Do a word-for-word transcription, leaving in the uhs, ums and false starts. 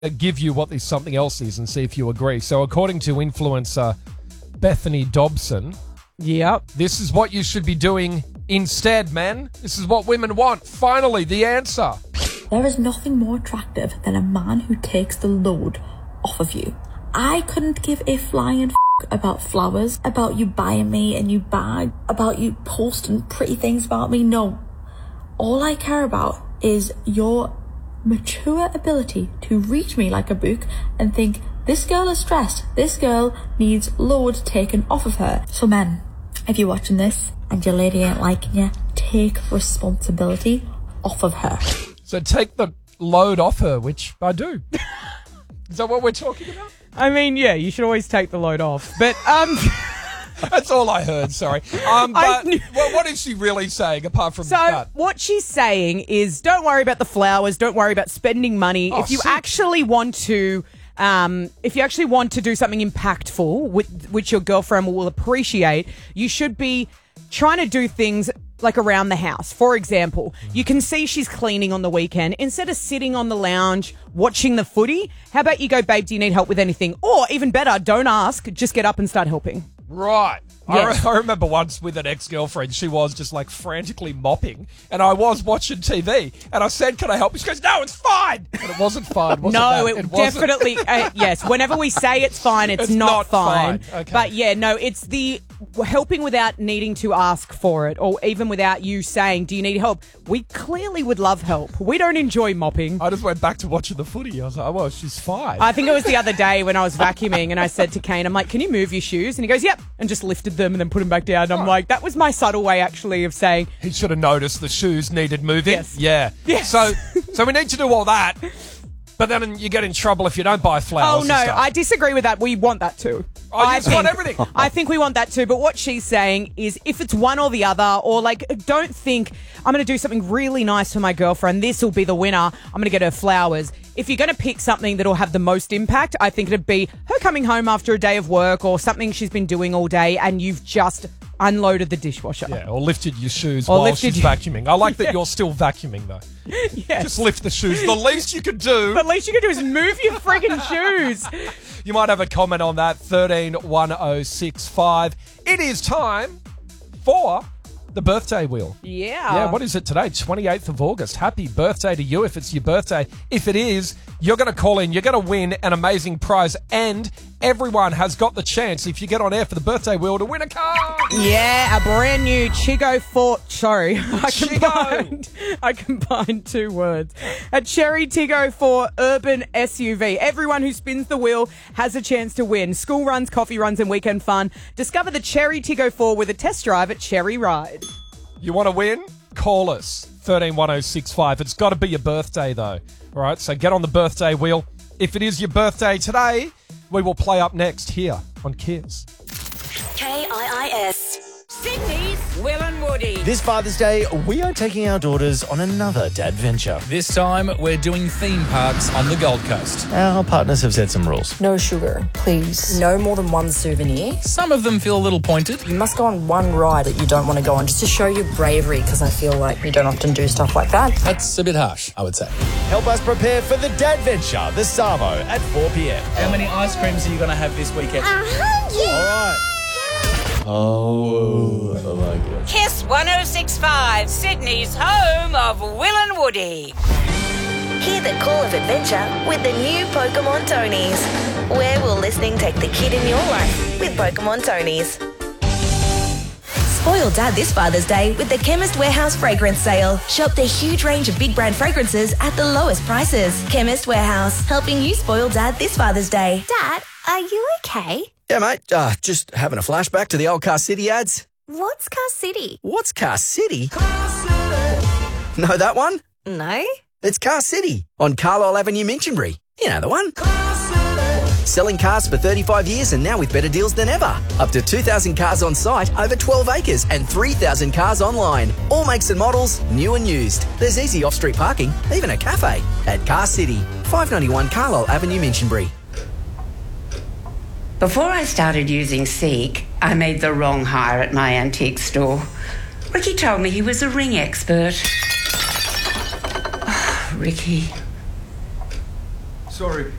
give you what this something else is and see if you agree. So according to influencer Bethany Dobson, yep, this is what you should be doing instead, man. This is what women want. Finally, the answer. There is nothing more attractive than a man who takes the load off of you. I couldn't give a flying f*** about flowers, about you buying me a new bag, about you posting pretty things about me. No. All I care about is your mature ability to read me like a book and think, this girl is stressed. This girl needs load taken off of her. So men, if you're watching this and your lady ain't liking you, take responsibility off of her. So take the load off her, which I do. Is that what we're talking about? I mean, yeah, you should always take the load off. But, um... That's all I heard, sorry. Um, but what, what is she really saying apart from so that? So what she's saying is don't worry about the flowers, don't worry about spending money. Oh, if you sick. actually want to... Um, if you actually want to do something impactful, which, which your girlfriend will appreciate, you should be trying to do things like around the house. For example, you can see she's cleaning on the weekend. Instead of sitting on the lounge watching the footy, how about you go, babe, do you need help with anything? Or even better, don't ask, just get up and start helping. Right. Yes. I, re- I remember once with an ex-girlfriend, she was just like frantically mopping and I was watching T V and I said, can I help you? She goes, no, it's fine. And it wasn't fine, wasn't No, that? it, it wasn't. definitely, uh, yes. Whenever we say it's fine, it's, It's not, not fine. fine. Okay. But yeah, no, it's the helping without needing to ask for it or even without you saying, do you need help? We clearly would love help. We don't enjoy mopping. I just went back to watching the footy. I was like, oh, well, she's fine. I think it was the other day when I was vacuuming and I said to Kane, I'm like, can you move your shoes? And he goes, yep. And just lifted them and then put them back down. And I'm like, that was my subtle way actually of saying. He should have noticed the shoes needed moving. Yes. Yeah. Yes. So, so we need to do all that. But then you get in trouble if you don't buy flowers. Oh, no, and stuff. I disagree with that. We want that too. Oh, you I just want everything. I think we want that too. But what she's saying is if it's one or the other, or like, don't think I'm going to do something really nice for my girlfriend. This will be the winner. I'm going to get her flowers. If you're going to pick something that'll have the most impact, I think it'd be her coming home after a day of work or something she's been doing all day and you've just unloaded the dishwasher. Yeah, or lifted your shoes Or while lifted she's your- vacuuming. I like that Yeah. you're still vacuuming, though. Yes. Just lift the shoes. The least you could do. But least you can do is move your friggin' shoes. You might have a comment on that. thirteen one oh six five. It is time for the birthday wheel. Yeah. Yeah, what is it today? twenty-eighth of August. Happy birthday to you if it's your birthday. If it is, you're going to call in. You're going to win an amazing prize. And everyone has got the chance, if you get on air for the birthday wheel, to win a car. Yeah, a brand new Chigo Ford. Sorry, I Chigo. combined, I combined two words. A Cherry Tiggo four urban S U V. Everyone who spins the wheel has a chance to win. School runs, coffee runs, and weekend fun. Discover the Cherry Tiggo four with a test drive at Cherry Ride. You want to win? Call us. thirteen one oh six five. It's got to be your birthday, though. All right, so get on the birthday wheel. If it is your birthday today, we will play up next here on Kiss. K I I S. Sydney's Will and Woody. This Father's Day, we are taking our daughters on another dad venture. This time, we're doing theme parks on the Gold Coast. Our partners have set some rules. No sugar, please. No more than one souvenir. Some of them feel a little pointed. You must go on one ride that you don't want to go on just to show your bravery, because I feel like you don't often do stuff like that. That's a bit harsh, I would say. Help us prepare for the dad venture, the Savo, at four p.m. How many ice creams are you going to have this weekend? A hundred. All right. Oh, oh my God. Kiss one oh six five, Sydney's home of Will and Woody. Hear the call of adventure with the new Pokemon Tonys. Where will listening take the kid in your life with Pokemon Tonys? Spoil Dad this Father's Day with the Chemist Warehouse fragrance sale. Shop the huge range of big brand fragrances at the lowest prices. Chemist Warehouse, helping you spoil Dad this Father's Day. Dad, are you okay? Yeah, mate. Uh, just having a flashback to the old Car City ads. What's Car City? What's Car City? Know that one? No. It's Car City on Carlisle Avenue, Minchinbury. You know the one. Selling cars for thirty-five years and now with better deals than ever. Up to two thousand cars on site, over twelve acres and three thousand cars online. All makes and models, new and used. There's easy off-street parking, even a cafe. At Car City, five ninety-one Carlisle Avenue, Minchinbury. Before I started using Seek, I made the wrong hire at my antique store. Ricky told me he was a ring expert. Oh, Ricky. So sorry.